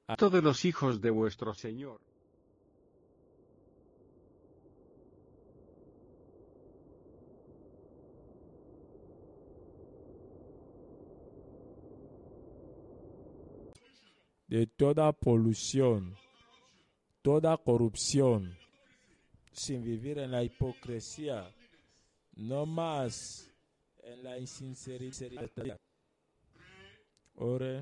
a todos los hijos de vuestro Señor. De toda polución, toda corrupción, sin vivir en la hipocresía, no más en la insinceridad. Ore,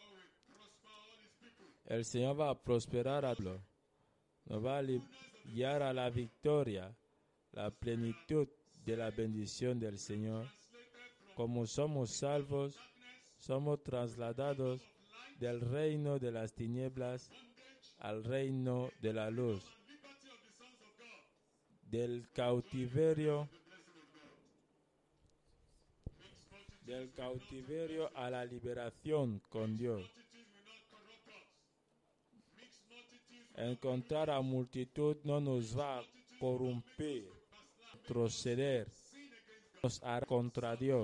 el Señor va a prosperar a todos, nos va a guiar a la victoria, la plenitud de la bendición del Señor. Como somos salvos, somos trasladados del reino de las tinieblas al reino de la luz, del cautiverio a la liberación con Dios. Encontrar a multitud no nos va a corromper, proceder, nos hará contra Dios.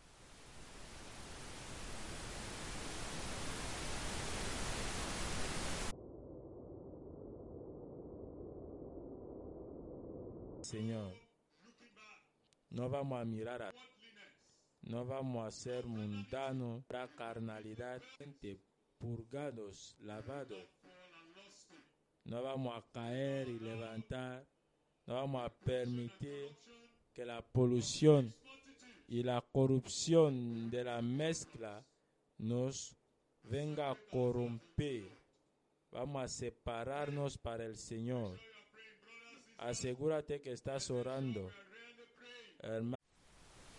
Señor, no vamos a mirar no vamos a ser mundanos, la carnalidad, purgados, lavados. No vamos a caer y levantar, no vamos a permitir que la polución y la corrupción de la mezcla nos venga a corromper. Vamos a separarnos para el Señor. Asegúrate que estás orando, hermano.